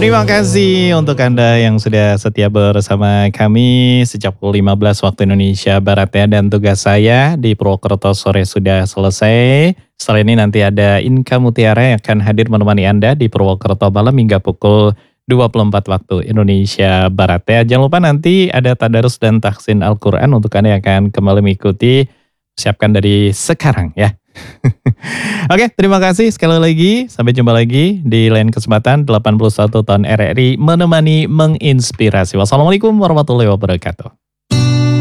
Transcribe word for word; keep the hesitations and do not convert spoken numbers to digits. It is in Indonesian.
Terima kasih untuk Anda yang sudah setia bersama kami sejak pukul lima belas waktu Indonesia Barat ya. Dan tugas saya di Purwokerto sore sudah selesai. Setelah ini nanti ada Inka Mutiara yang akan hadir menemani Anda di Purwokerto malam hingga pukul dua puluh empat waktu Indonesia Barat ya. Jangan lupa nanti ada tadarus dan tahsin Al-Quran untuk Anda yang akan kembali mengikuti. Siapkan dari sekarang ya. Oke, terima kasih sekali lagi. Sampai jumpa lagi di lain kesempatan. Delapan puluh satu tahun R R I menemani menginspirasi. Wassalamualaikum warahmatullahi wabarakatuh.